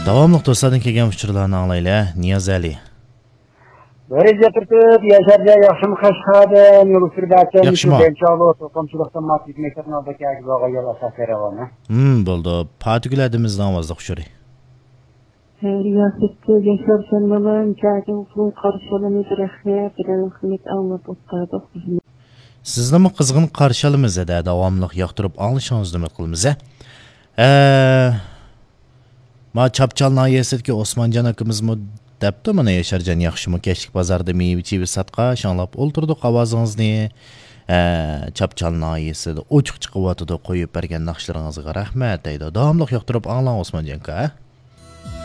Davamlıq dostlardan kelgan uçurlarni anglayla. Niyoz Ali. Böylece Türk'ü yaşarca yaşım kaşkaden yolu sürberken Yaxşıma. bençalı toplumçuluktan maddi hizmetlerin aldaki herkese yol asafere var. Bo'ldi. Patigüladimizdan ovozda xushuri. Riyasetçi Yaşar Şenmal'ın kâgin karşılığını rahmet bilen hizmet alınıp o'tadi. Sizni qizg'in qarshi olamiz da davomli yoqtirib anglishingizni umid qilamiz. Ma Chapchal nahiyasidagi Osmonjon akamiz debdi mana Yasharjon yaxshimi kechlik bozorda meva-cheva satqa shanlab o'ltirdik ovozingizni. Chapchal nahiyasida ochiq chiqib o'tdi qo'yib bergan naqshlaringizga rahmat deydi. Davomli yoqtirib anglang Osmonjon aka.